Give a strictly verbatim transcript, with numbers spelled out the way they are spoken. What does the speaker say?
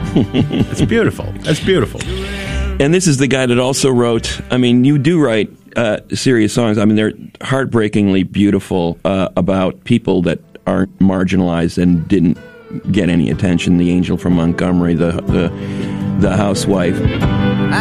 It's beautiful. That's beautiful. And this is the guy that also wrote, I mean, you do write uh, serious songs. I mean, they're heartbreakingly beautiful uh, about people that aren't marginalized and didn't get any attention. The Angel from Montgomery, the the, the Housewife.